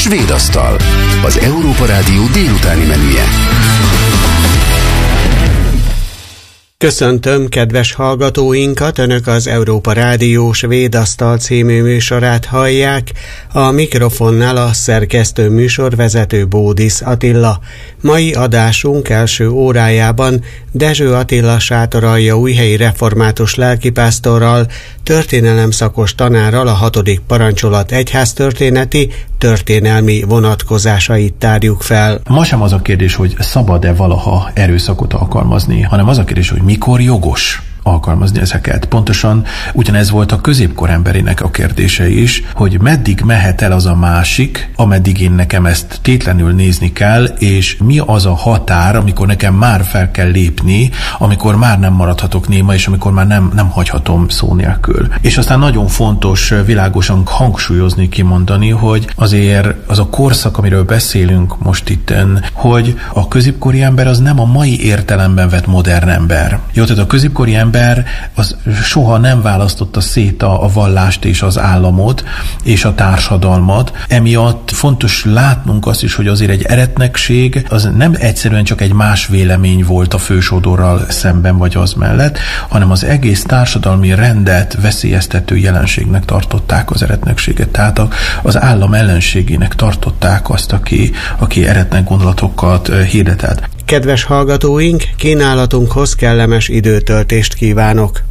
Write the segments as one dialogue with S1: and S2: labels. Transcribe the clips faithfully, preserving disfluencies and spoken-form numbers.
S1: Svédasztal, az Európa Rádió délutáni menüje.
S2: Köszöntöm kedves hallgatóinkat, Önök az Európa Rádió Svédasztal című műsorát hallják, a mikrofonnál a szerkesztő műsorvezető Bódisz Attila. Mai adásunk első órájában Dezső Attila Sátoraljaújhelyi református lelkipásztorral, történelemszakos tanárral a hatodik parancsolat egyháztörténeti, történelmi vonatkozásait tárjuk fel.
S3: Ma sem az a kérdés, hogy szabad-e valaha erőszakot alkalmazni, hanem az a kérdés, hogy mikor jogos alkalmazni ezeket. Pontosan ugyanez volt a középkor emberének a kérdése is, hogy meddig mehet el az a másik, ameddig én nekem ezt tétlenül nézni kell, és mi az a határ, amikor nekem már fel kell lépni, amikor már nem maradhatok néma, és amikor már nem, nem hagyhatom szó nélkül. És aztán nagyon fontos világosan hangsúlyozni, kimondani, hogy azért az a korszak, amiről beszélünk most itten, hogy a középkori ember az nem a mai értelemben vett modern ember. Jó, tehát a középkori ember ember az soha nem választotta szét a, a vallást és az államot és a társadalmat. Emiatt fontos látnunk azt is, hogy azért egy eretnekség az nem egyszerűen csak egy más vélemény volt a fősodorral szemben vagy az mellett, hanem az egész társadalmi rendet veszélyeztető jelenségnek tartották az eretnekséget. Tehát az állam ellenségének tartották azt, aki, aki eretnek gondolatokat hirdetett.
S2: Kedves hallgatóink, kínálatunkhoz kellemes időtöltést kívánok!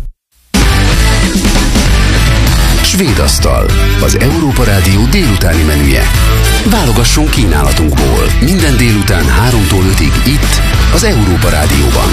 S1: Svédasztal, az Európa Rádió délutáni menüje. Válogassunk kínálatunkból minden délután háromtól ötig itt, az Európa Rádióban.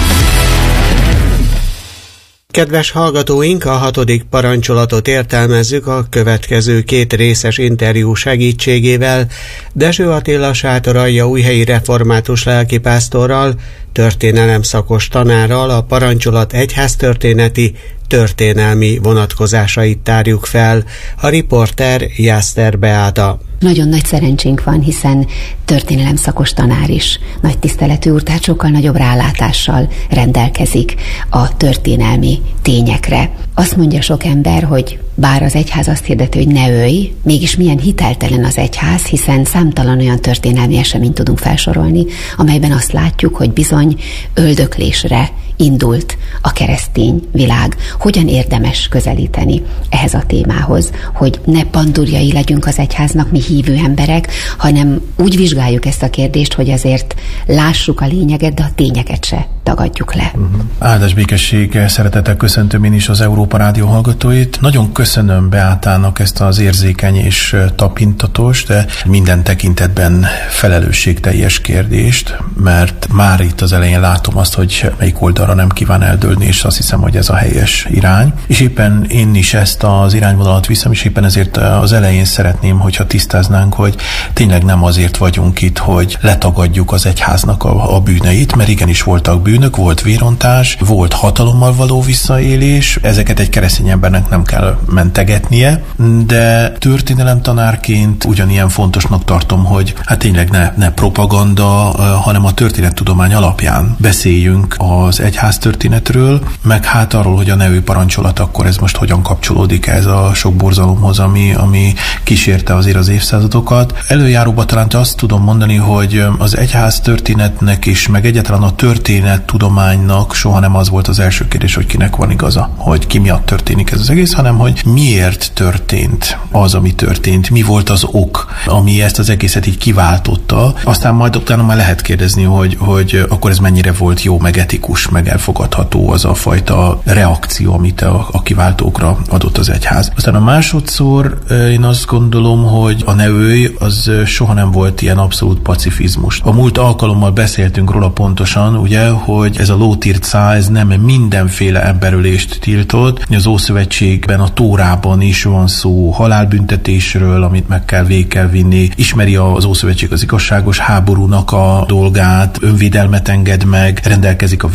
S2: Kedves hallgatóink, a hatodik parancsolatot értelmezzük a következő két részes interjú segítségével Dezső Attila Sátoraljaújhelyi református lelkipásztorral, történelemszakos tanárral a parancsolat egyháztörténeti, történelmi vonatkozásait tárjuk fel. A riporter Jászter Beáta.
S4: Nagyon nagy szerencsénk van, hiszen történelemszakos tanár is. Nagy tiszteletű úr, tehát sokkal nagyobb rálátással rendelkezik a történelmi tényekre. Azt mondja sok ember, hogy bár az egyház azt hirdeti, hogy ne ölj, mégis milyen hiteltelen az egyház, hiszen számtalan olyan történelmi eseményt tudunk felsorolni, amelyben azt látjuk, hogy bizony öldöklésre indult a keresztény világ. Hogyan érdemes közelíteni ehhez a témához, hogy ne pandurjai legyünk az egyháznak, mi hívő emberek, hanem úgy vizsgáljuk ezt a kérdést, hogy azért lássuk a lényeget, de a tényeket se tagadjuk le. Uh-huh.
S3: Áldás békesség, szeretettel köszöntöm én is az Európa Rádió hallgatóit. Nagyon köszönöm Beátának ezt az érzékeny és tapintatos, de minden tekintetben felelősségteljes kérdést, mert már itt az elején látom azt, hogy melyik oldalra nem kíván eldőlni, és azt hiszem, hogy ez a helyes irány. És éppen én is ezt az irányvonalat viszem, és éppen ezért az elején szeretném, hogyha tisztáznánk, hogy tényleg nem azért vagyunk itt, hogy letagadjuk az egyháznak a, a bűneit, mert igenis voltak bűnök, volt vérontás, volt hatalommal való visszaélés, ezeket egy keresztény embernek nem kell mentegetnie, de történelemtanárként ugyanilyen fontosnak tartom, hogy hát tényleg ne, ne propaganda, hanem a történettudomány alapján beszéljünk az egyház történetről, meg hát arról, hogy a nevű parancsolat akkor ez most hogyan kapcsolódik ez a sok borzalomhoz, ami, ami kísérte azért az évszázadokat. Előjáróban talán azt tudom mondani, hogy az egyház történetnek is, meg egyáltalán a történettudománynak soha nem az volt az első kérdés, hogy kinek van igaza, hogy ki miatt történik ez az egész, hanem hogy miért történt az, ami történt, mi volt az ok, ami ezt az egészet így kiváltotta. Aztán majd utána már lehet kérdezni, hogy, hogy akkor ez mennyire volt jó, meg etikus, meg elfogadható az a fajta reakció, amit a, a kiváltókra adott az egyház. Aztán a másodszor én azt gondolom, hogy a ne ölj, az soha nem volt ilyen abszolút pacifizmus. A múlt alkalommal beszéltünk róla pontosan, ugye, hogy ez a lótircá, ez nem mindenféle emberölést tiltott. Az Ószövetségben, a Tórában is van szó halálbüntetésről, amit meg kell, végig kell vinni. Ismeri az Ószövetség az igazságos háborúnak a dolgát, önvédelmet enged meg, rendelkezik a vérbosszú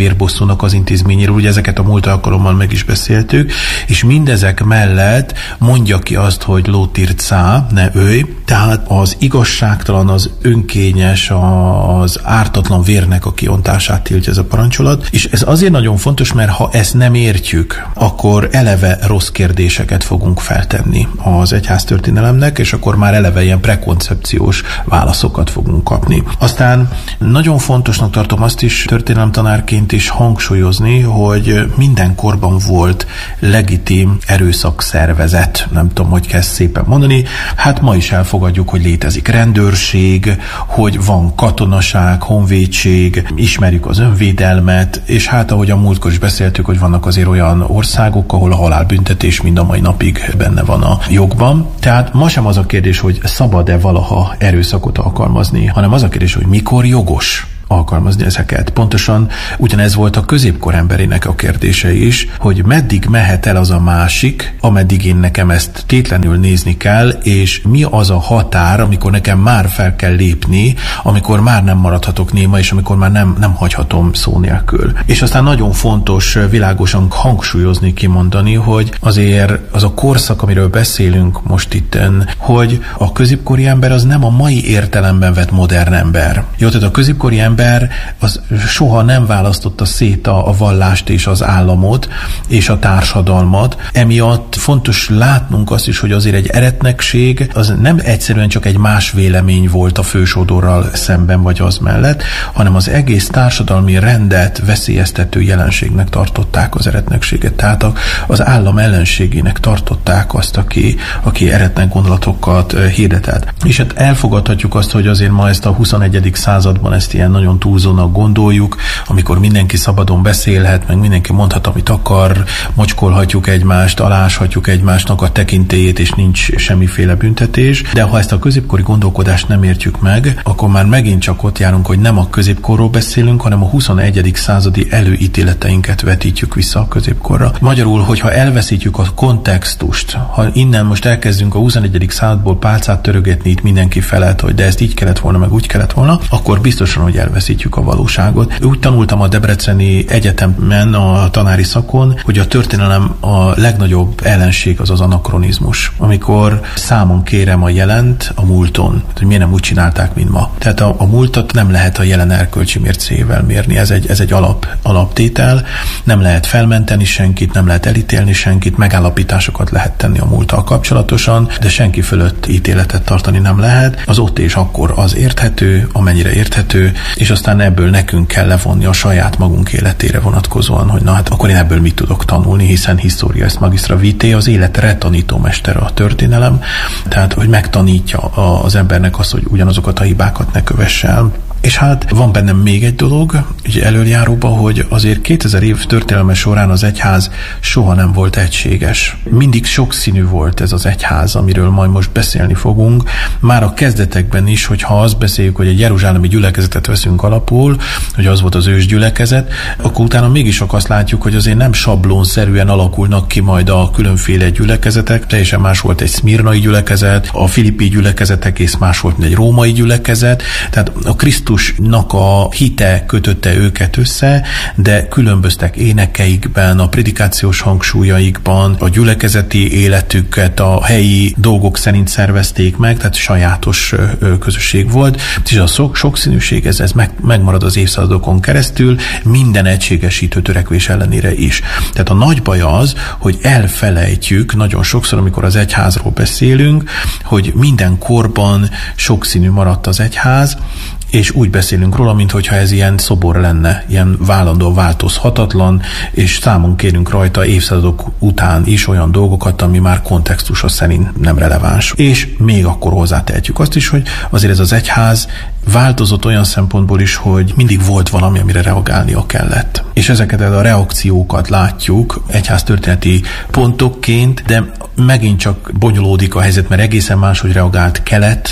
S3: Krisztusnak az intézményéről, ugye ezeket a múlt alkalommal meg is beszéltük, és mindezek mellett mondja ki azt, hogy lótircá, ne őj, tehát az igazságtalan, az önkényes, az ártatlan vérnek a kiontását tiltja ez a parancsolat, és ez azért nagyon fontos, mert ha ezt nem értjük, akkor eleve rossz kérdéseket fogunk feltenni az egyháztörténelemnek, és akkor már eleve ilyen prekoncepciós válaszokat fogunk kapni. Aztán nagyon fontosnak tartom azt is történelemtanárként is hangsúlyozni, hogy minden korban volt legitim erőszakszervezet, nem tudom, hogy kell szépen mondani, hát ma is elfogadjuk, hogy létezik rendőrség, hogy van katonaság, honvédség, ismerjük az önvédelmet, és hát ahogy a múltkor is beszéltük, hogy vannak azért olyan országok, ahol a halálbüntetés mind a mai napig benne van a jogban. Tehát ma sem az a kérdés, hogy szabad-e valaha erőszakot alkalmazni, hanem az a kérdés, hogy mikor jogos alkalmazni ezeket. Pontosan ugyanez volt a középkor emberének a kérdése is, hogy meddig mehet el az a másik, ameddig én nekem ezt tétlenül nézni kell, és mi az a határ, amikor nekem már fel kell lépni, amikor már nem maradhatok néma, és amikor már nem, nem hagyhatom szó nélkül. És aztán nagyon fontos világosan hangsúlyozni, kimondani, hogy azért az a korszak, amiről beszélünk most itten, hogy a középkori ember az nem a mai értelemben vett modern ember. Jó, tehát a középkori ember az soha nem választotta szét a, a vallást és az államot és a társadalmat. Emiatt fontos látnunk azt is, hogy azért egy eretnekség az nem egyszerűen csak egy más vélemény volt a fősodorral szemben vagy az mellett, hanem az egész társadalmi rendet veszélyeztető jelenségnek tartották az eretnekséget. Tehát az állam ellenségének tartották azt, aki, aki eretnek gondolatokat hirdetett. És hát elfogadhatjuk azt, hogy azért ma ezt a huszonegyedik században ezt ilyen nagyon túlzónak gondoljuk, amikor mindenki szabadon beszélhet, meg mindenki mondhat, amit akar, mocskolhatjuk egymást, aláshatjuk egymásnak a tekintélyét, és nincs semmiféle büntetés. De ha ezt a középkori gondolkodást nem értjük meg, akkor már megint csak ott járunk, hogy nem a középkorról beszélünk, hanem a huszonegyedik századi előítéleteinket vetítjük vissza a középkorra. Magyarul, hogyha elveszítjük a kontextust, ha innen most elkezdünk a huszonegyedik századból pálcát törögetni itt mindenki felett, hogy de ezt így kellett volna, meg úgy kellett volna, akkor biztosan, hogy elveszítjük a valóságot. Úgy tanultam a Debreceni Egyetemen a tanári szakon, hogy a történelem a legnagyobb ellenség az az anakronizmus. Amikor számon kérem a jelent a múlton, hogy miért nem úgy csinálták, mint ma. Tehát a, a múltat nem lehet a jelen erkölcsi mércével mérni. Ez egy, ez egy alap, alaptétel. Nem lehet felmenteni senkit, nem lehet elítélni senkit, megállapításokat lehet tenni a múlttal kapcsolatosan, de senki fölött ítéletet tartani nem lehet. Az ott és akkor az érthető, amennyire érthető, és aztán ebből nekünk kell levonni a saját magunk életére vonatkozóan, hogy na hát akkor én ebből mit tudok tanulni, hiszen história ezt magistra vitae, az élet retanítómestere a történelem, tehát hogy megtanítja az embernek azt, hogy ugyanazokat a hibákat ne kövesse el. És hát van bennem még egy dolog, ugye előjáróba, hogy azért kétezer év történelme során az egyház soha nem volt egységes. Mindig sokszínű volt ez az egyház, amiről majd most beszélni fogunk. Már a kezdetekben is, hogyha azt beszéljük, hogy egy jeruzsálemi gyülekezetet veszünk alapul, hogy az volt az ős gyülekezet, akkor utána mégis csak azt látjuk, hogy azért nem sablonszerűen alakulnak ki majd a különféle gyülekezetek. Teljesen más volt egy szmirnai gyülekezet, a filippi gyülekezet egész más volt, mint egy római gyülekezet. Tehát a Krisztusnak a hite kötötte őket össze, de különböztek énekeikben, a predikációs hangsúlyaikban, a gyülekezeti életüket a helyi dolgok szerint szervezték meg, tehát sajátos közösség volt, és a sok, sokszínűség ez, ez meg, megmarad az évszázadokon keresztül, minden egységesítő törekvés ellenére is. Tehát a nagy baj az, hogy elfelejtjük nagyon sokszor, amikor az egyházról beszélünk, hogy minden korban sokszínű maradt az egyház, és úgy beszélünk róla, mintha ez ilyen szobor lenne, ilyen vállandó változhatatlan, és számon kérünk rajta évszázadok után is olyan dolgokat, ami már kontextusa szerint nem releváns. És még akkor hozzátehetjük azt is, hogy azért ez az egyház változott olyan szempontból is, hogy mindig volt valami, amire reagálnia kellett. És ezeket a reakciókat látjuk egyháztörténeti pontokként, de megint csak bonyolódik a helyzet, mert egészen máshogy reagált Kelet,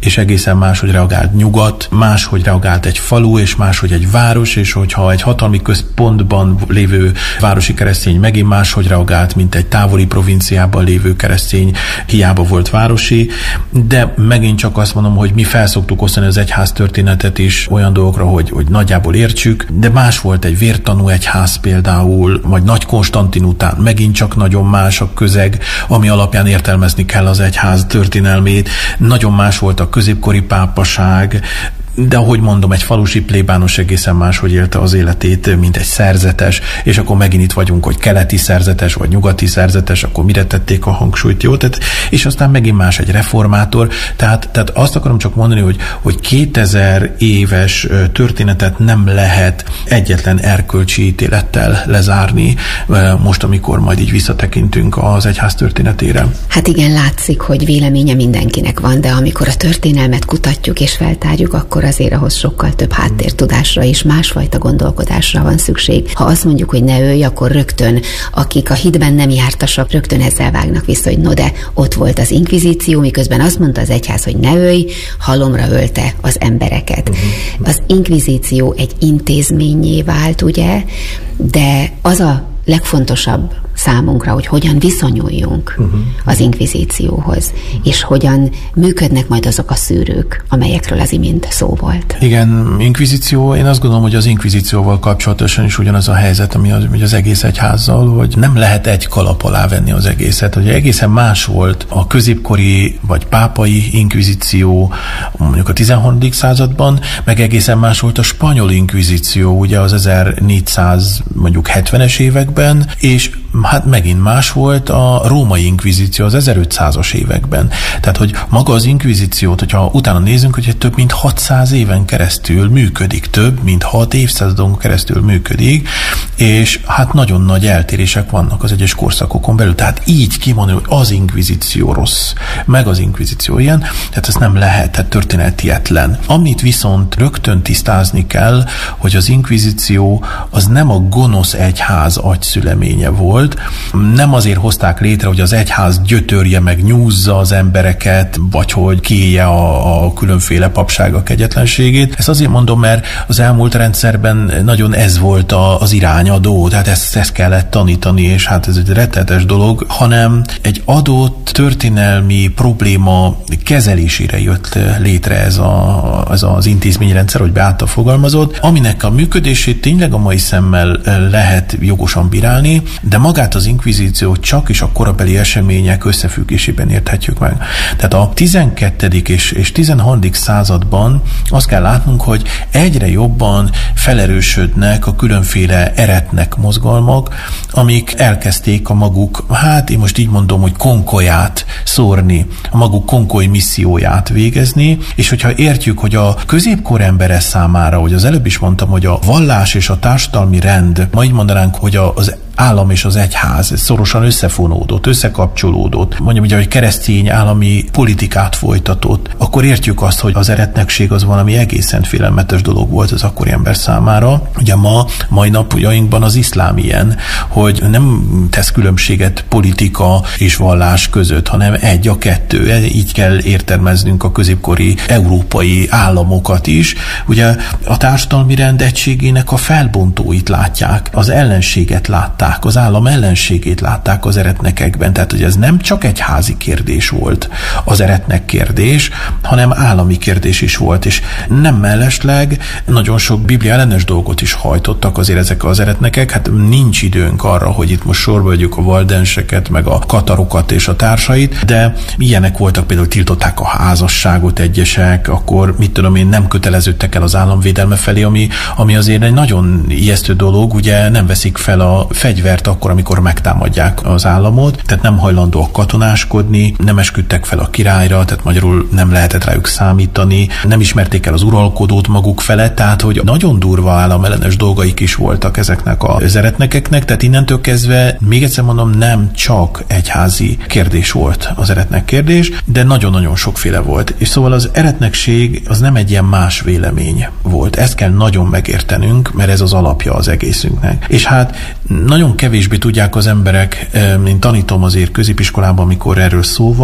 S3: és egészen máshogy reagált nyugat, máshogy reagált egy falu, és máshogy egy város, és hogyha egy hatalmi központban lévő városi keresztény megint máshogy reagált, mint egy távoli provinciában lévő keresztény, hiába volt városi, de megint csak azt mondom, hogy mi felszoktuk osztani az egyház történetet is olyan dolgokra, hogy, hogy nagyjából értsük, de más volt egy vértanú egyház például, vagy Nagy Konstantin után megint csak nagyon más a közeg, ami alapján értelmezni kell az egyház történelmét. Nagyon más volt a középkori pápaság, de ahogy mondom, egy falusi plébános egészen máshogy élte az életét, mint egy szerzetes, és akkor megint itt vagyunk, hogy keleti szerzetes, vagy nyugati szerzetes, akkor mire tették a hangsúlyt, jó? Tehát, és aztán megint más egy reformátor, tehát, tehát azt akarom csak mondani, hogy, hogy kétezer éves történetet nem lehet egyetlen erkölcsi ítélettel lezárni, most, amikor majd így visszatekintünk az egyház történetére.
S4: Hát igen, látszik, hogy véleménye mindenkinek van, de amikor a történelmet kutatjuk és feltárjuk, akkor azért ahhoz sokkal több háttértudásra és másfajta gondolkodásra van szükség. Ha azt mondjuk, hogy ne ölj, akkor rögtön, akik a hitben nem jártasak, rögtön ezzel vágnak vissza, hogy no de, ott volt az inkvizíció, miközben azt mondta az egyház, hogy ne ölj, halomra ölte az embereket. Az inkvizíció egy intézménnyé vált, ugye, de az a legfontosabb számunkra, hogy hogyan viszonyuljunk uh-huh. az inkvizícióhoz, és hogyan működnek majd azok a szűrők, amelyekről az imént szó volt.
S3: Igen, inkvizíció, én azt gondolom, hogy az inkvizícióval kapcsolatosan is ugyanaz a helyzet, ami az, az egész egyházzal, hogy nem lehet egy kalap alá venni az egészet, hogy egészen más volt a középkori vagy pápai inkvizíció mondjuk a tizenharmadik században, meg egészen más volt a spanyol inkvizíció, ugye az ezernégyszáz mondjuk hetvenes években, és hát megint más volt a római inkvizíció az ezerötszázas években. Tehát, hogy maga az inkvizíciót, hogyha utána nézünk, hogy több mint hatszáz éven keresztül működik, több mint hat évszázadon keresztül működik, és hát nagyon nagy eltérések vannak az egyes korszakokon belül. Tehát így kimondani, hogy az inkvizíció rossz, meg az inkvizíció ilyen, tehát ez nem lehet, tehát történetietlen. Amit viszont rögtön tisztázni kell, hogy az inkvizíció az nem a gonosz egyház agyszüleménye volt, nem azért hozták létre, hogy az egyház gyötörje meg, nyúzza az embereket, vagy hogy kiélje a, a különféle papságok kegyetlenségét. Ezt azért mondom, mert az elmúlt rendszerben nagyon ez volt a, az irányadó, tehát ezt, ezt kellett tanítani, és hát ez egy rettenetes dolog, hanem egy adott történelmi probléma kezelésére jött létre ez, a, ez az intézményrendszer, hogy Beáta fogalmazott, aminek a működését tényleg a mai szemmel lehet jogosan bírálni, de magát az inkvizíciót csak is a korabeli események összefüggésében érthetjük meg. Tehát a tizenkettedik és, és tizenharmadik században azt kell látnunk, hogy egyre jobban felerősödnek a különféle eretnek mozgalmak, amik elkezdték a maguk, hát én most így mondom, hogy konkolyát szórni, a maguk konkoly misszióját végezni, és hogyha értjük, hogy a középkor embere számára, hogy az előbb is mondtam, hogy a vallás és a társadalmi rend, ma így mondanánk, hogy az állam és az egyház szorosan összefonódott, összekapcsolódott, mondjuk ugye, hogy keresztény állami politikát folytatott, akkor értjük azt, hogy az eretnekség az valami egészen félelmetes dolog volt az akkori ember számára. Ugye ma, mai napjainkban az iszlám ilyen, hogy nem tesz különbséget politika és vallás között, hanem egy a kettő. Így kell értelmeznünk a középkori európai államokat is. Ugye a társadalmi rend egységének a felbontóit látják, az ellenséget látták, az állam ellenségét látták az eretnekekben. Tehát, hogy ez nem csak egy házi kérdés volt az eretnek kérdés, hanem állami kérdés is volt, és nem mellesleg nagyon sok biblia ellenes dolgot is hajtottak azért ezek az eretnekek. Hát nincs időnk arra, hogy itt most sorba vegyük a valdenseket, meg a katarokat és a társait, de ilyenek voltak, például tiltották a házasságot egyesek, akkor mit tudom én, nem köteleződtek el az államvédelme felé, ami, ami azért egy nagyon ijesztő dolog, ugye nem veszik fel a fegyvert akkor, amikor megtámadják az államot, tehát nem hajlandóak katonáskodni, nem esküdtek fel a királyra, tehát magyarul nem lehetett rájuk számítani, nem ismerték el az uralkodót maguk felett, tehát hogy nagyon durva államellenes dolgaik is voltak ezeknek az eretnekeknek, tehát innentől kezdve, még egyszer mondom, nem csak egyházi kérdés volt az eretnek kérdés, de nagyon-nagyon sokféle volt. És szóval az eretnekség az nem egy ilyen más vélemény volt. Ezt kell nagyon megértenünk, mert ez az alapja az egészünknek. És hát nagyon kevésbé tudják az emberek, én tanítom azért középiskolában, amikor erről szó van,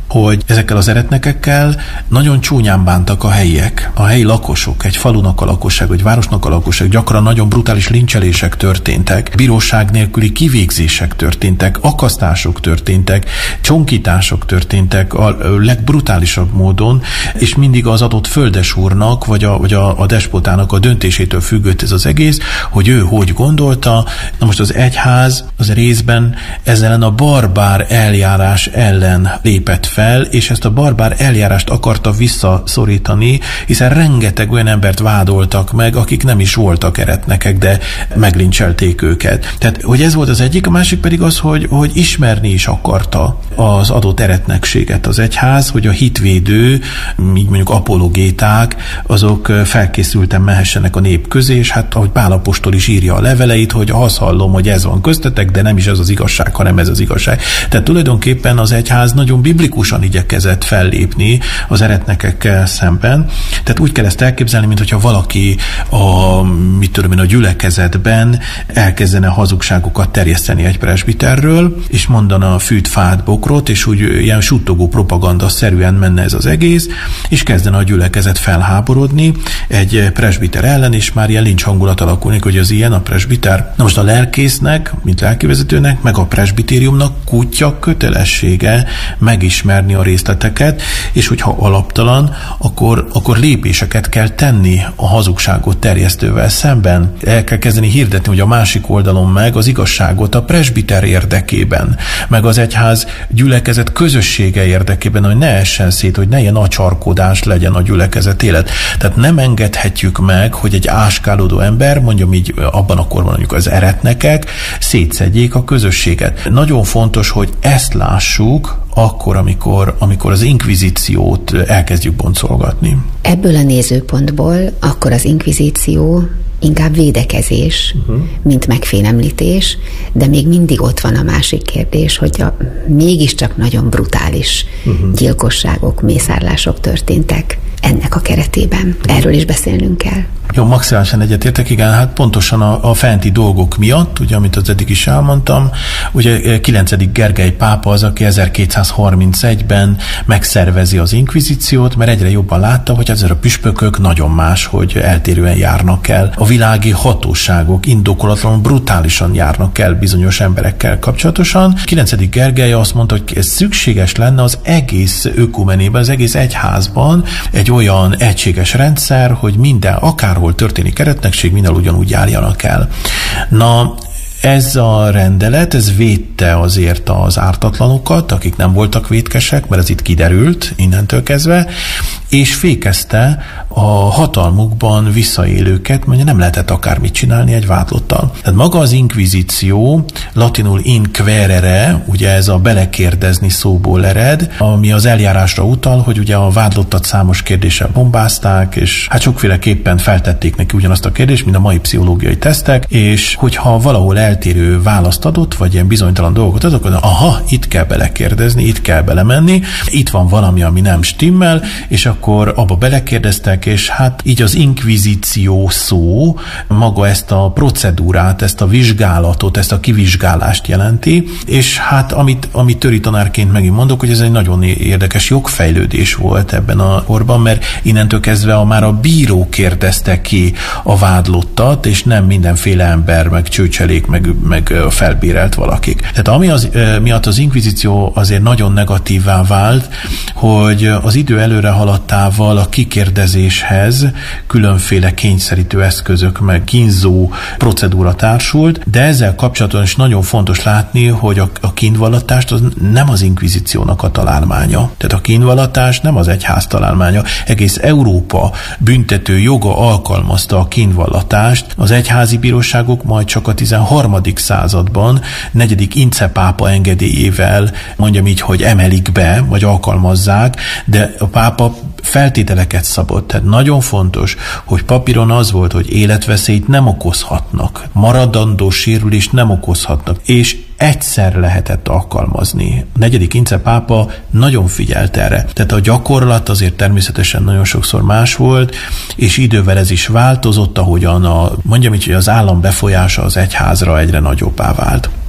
S3: hogy ezekkel az eretnekekkel nagyon csúnyán bántak a helyiek. A helyi lakosok, egy falunak a lakosság, vagy városnak a lakosság, gyakran nagyon brutális lincselések történtek, bíróság nélküli kivégzések történtek, akasztások történtek, csonkítások történtek a legbrutálisabb módon, és mindig az adott földesúrnak, vagy a, vagy a, a despotának a döntésétől függött ez az egész, hogy ő hogy gondolta. Na most az egyház az részben ezzel a barbár eljárás ellen lépett fel, és ezt a barbár eljárást akarta visszaszorítani, hiszen rengeteg olyan embert vádoltak meg, akik nem is voltak eretnekek, de meglincselték őket. Tehát, hogy ez volt az egyik, a másik pedig az, hogy, hogy ismerni is akarta az adott eretnekséget az egyház, hogy a hitvédő, így mondjuk apologéták, azok felkészülten mehessenek a nép közé, és hát ahogy Pál apostol is írja a leveleit, hogy azt hallom, hogy ez van köztetek, de nem is ez az igazság, hanem ez az igazság. Tehát tulajdonképpen az egyház nagyon biblikusan igyekezett fellépni az eretnekekkel szemben. Tehát úgy kell ezt elképzelni, mintha valaki a, mit tudom én, a gyülekezetben elkezdene hazugságokat terjeszteni egy presbiterről, és mondana a fűt, fát, bokrot, és úgy ilyen suttogó propaganda szerűen menne ez az egész, és kezdene a gyülekezet felháborodni egy presbiter ellen, és már ilyen lincs hangulat alakulni, hogy az ilyen a presbiter. Na most a lelkésznek, mint lelkivezetőnek, meg a presbitériumnak kutya kötelessége megismerni a részleteket, és hogyha alaptalan, akkor, akkor lépéseket kell tenni a hazugságot terjesztővel szemben. El kell kezdeni hirdetni, hogy a másik oldalon meg az igazságot a presbiter érdekében, meg az egyház gyülekezet közössége érdekében, hogy ne essen szét, hogy ne ilyen acsarkodás legyen a gyülekezet élet. Tehát nem engedhetjük meg, hogy egy áskálódó ember, mondjam így abban a korban mondjuk az eretnekek, szétszedjék a közösséget. Nagyon fontos, hogy ezt lássuk akkor, amikor, amikor az inkvizíciót elkezdjük boncolgatni.
S4: Ebből a nézőpontból akkor az inkvizíció inkább védekezés, uh-huh. mint megfélemlítés, de még mindig ott van a másik kérdés, hogy a mégiscsak nagyon brutális uh-huh. gyilkosságok, mészárlások történtek ennek a keretében. Erről is beszélnünk kell.
S3: Jó, maximálisan egyetértek, igen, hát pontosan a, a fenti dolgok miatt, ugye, amit az eddig is elmondtam, ugye kilencedik Gergely pápa az, aki ezerkétszázharmincegyben megszervezi az inkvizíciót, mert egyre jobban látta, hogy ezek a püspökök nagyon más, hogy eltérően járnak el. A világi hatóságok indokolatlanul brutálisan járnak el bizonyos emberekkel kapcsolatosan. kilencedik Gergely azt mondta, hogy ez szükséges lenne az egész ökumenében, az egész egyházban egy olyan egységes rendszer, hogy minden, akárhol történik eretnekség, minden ugyanúgy járjanak el. Na, ez a rendelet, ez védte azért az ártatlanokat, akik nem voltak vétkesek, mert ez itt kiderült innentől kezdve, és fékezte a hatalmukban visszaélőket, mert nem lehetett akármit csinálni egy vádlottal. Tehát maga az inkvizíció, latinul inquerere, ugye ez a belekérdezni szóból ered, ami az eljárásra utal, hogy ugye a vádlottat számos kérdéssel bombázták, és hát sokféleképpen feltették neki ugyanazt a kérdést, mint a mai pszichológiai tesztek, és hogyha valahol eltérő választ adott, vagy ilyen bizonytalan dolgot adott, akkor aha, itt kell belekérdezni, itt kell belemenni, itt van valami, ami nem stimmel, és akkor abba belekérdeztek, és hát így az inkvizíció szó maga ezt a procedúrát, ezt a vizsgálatot, ezt a kivizsgálást jelenti, és hát amit, amit töri tanárként megint mondok, hogy ez egy nagyon érdekes jogfejlődés volt ebben a korban, mert innentől kezdve a, már a bíró kérdezte ki a vádlottat, és nem mindenféle ember, meg csőcselék, meg, meg felbérelt valakik. Tehát ami az, miatt az inkvizíció azért nagyon negatívvá vált, hogy az idő előre haladtával a kikérdezéshez különféle kényszerítő eszközök, meg kínzó procedúra társult, de ezzel kapcsolatban is nagyon fontos látni, hogy a, a kínvallatást az nem az inkvizíciónak a találmánya. Tehát a kínvallatás nem az egyház találmánya. Egész Európa büntető joga alkalmazta a kínvallatást. Az egyházi bíróságok majd csak a tizenharmadik században negyedik Ince pápa engedélyével, mondjam így, hogy emelik be, vagy alkalmazzák, de a pápa feltételeket szabott. Tehát nagyon fontos, hogy papíron az volt, hogy életveszélyt nem okozhatnak, maradandó sérülést nem okozhatnak, és egyszer lehetett alkalmazni. A negyedik Ince pápa nagyon figyelt erre. Tehát a gyakorlat azért természetesen nagyon sokszor más volt, és idővel ez is változott, ahogyan a, mondjam így, hogy az állam befolyása az egyházra egyre nagyobbá vált.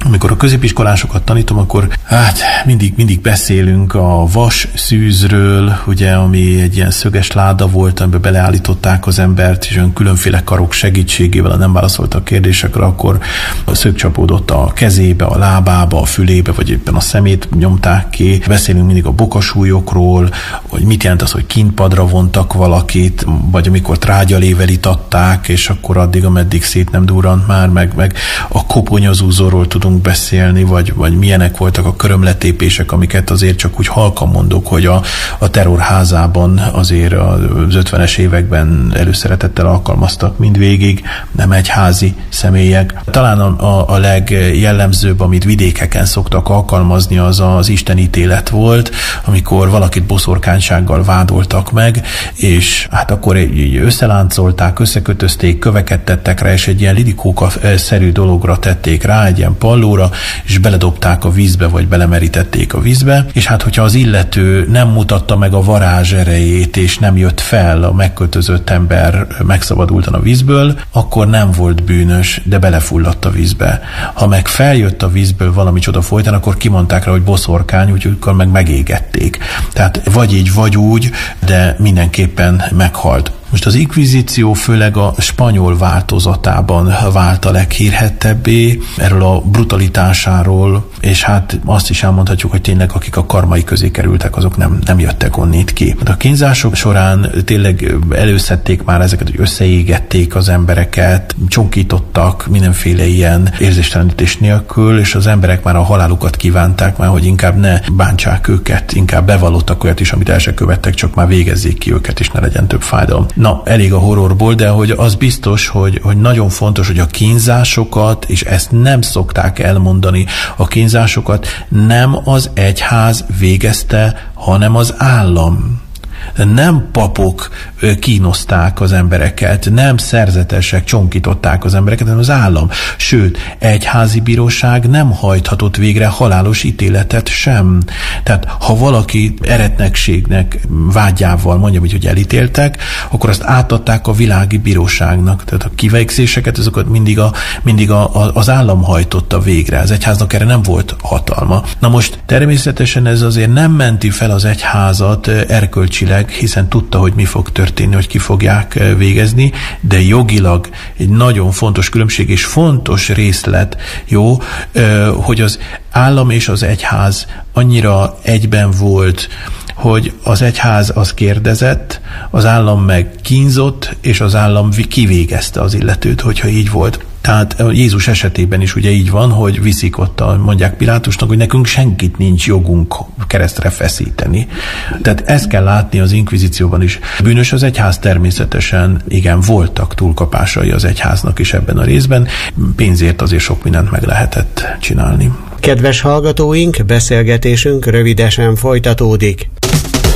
S3: Amikor a középiskolásokat tanítom, akkor hát mindig, mindig beszélünk a vas szűzről, ugye, ami egy ilyen szöges láda volt, amiben beleállították az embert, és olyan különféle karok segítségével, ha nem válaszoltak a kérdésekre, akkor a szög csapódott a kezébe, a lábába, a fülébe, vagy éppen a szemét nyomták ki. Beszélünk mindig a bokasúlyokról, hogy mit jelent az, hogy kínpadra vontak valakit, vagy amikor trágyalével itatták, és akkor addig, ameddig szét nem durrant már, meg, meg a koponyazúzóról tudunk beszélni, vagy, vagy milyenek voltak a körömletépések, amiket azért csak úgy halkan mondok, hogy a, a terrorházában azért az ötvenes években előszeretettel alkalmaztak mindvégig, nem egyházi személyek. Talán a, a legjellemzőbb, amit vidékeken szoktak alkalmazni, az az istenítélet volt, amikor valakit boszorkánysággal vádoltak meg, és hát akkor így összeláncolták, összekötözték, köveket tettek rá, és egy ilyen lidikóka-szerű dologra tették rá, egy ilyen pallóra, és beledobták a vízbe, vagy belemerítették a vízbe, és hát hogyha az illető nem mutatta meg a varázs erejét, és nem jött fel, a megköltözött ember megszabadultan a vízből, akkor nem volt bűnös, de belefulladt a vízbe. Ha meg feljött a vízből valami csoda folytán, akkor kimondták rá, hogy boszorkány, úgyhogy akkor meg megégették. Tehát vagy így, vagy úgy, de mindenképpen meghalt. Most az inkvizíció főleg a spanyol változatában vált a leghírhettebbé, erről a brutalitásáról, és hát azt is elmondhatjuk, hogy tényleg akik a karmai közé kerültek, azok nem, nem jöttek onnét ki. A kínzások során tényleg előszedték már ezeket, hogy összeégették az embereket, csonkítottak mindenféle ilyen érzéstelenítés nélkül, és az emberek már a halálukat kívánták, már hogy inkább ne bántsák őket, inkább bevallottak olyat is, amit el se követtek, csak már végezzék ki őket, és ne legyen több fájdalom. Na, elég a horrorból, de hogy az biztos, hogy, hogy nagyon fontos, hogy a kínzásokat, és ezt nem szokták elmondani, a kínzásokat nem az egyház végezte, hanem az állam. Nem papok kínozták az embereket, nem szerzetesek csonkították az embereket, hanem az állam. Sőt, egyházi bíróság nem hajthatott végre halálos ítéletet sem. Tehát, ha valaki eretnekségnek vágyával, mondjam úgy, hogy elítéltek, akkor azt átadták a világi bíróságnak. Tehát a kivégzéseket, azokat mindig, a, mindig a, a, az állam hajtotta végre. Az egyháznak erre nem volt hatalma. Na most természetesen ez azért nem menti fel az egyházat erkölcsileg, hiszen tudta, hogy mi fog történni, hogy ki fogják végezni, de jogilag egy nagyon fontos különbség és fontos részlet, jó, hogy az állam és az egyház annyira egyben volt, hogy az egyház az kérdezett, az állam meg kínzott, és az állam kivégezte az illetőt, hogyha így volt. Tehát Jézus esetében is ugye így van, hogy viszik ott, mondják Pilátusnak, hogy nekünk senkit nincs jogunk keresztre feszíteni. Tehát ezt kell látni az inkvizícióban is. Bűnös az egyház természetesen, igen, voltak túlkapásai az egyháznak is ebben a részben. Pénzért azért sok mindent meg lehetett csinálni.
S2: Kedves hallgatóink, beszélgetésünk rövidesen folytatódik.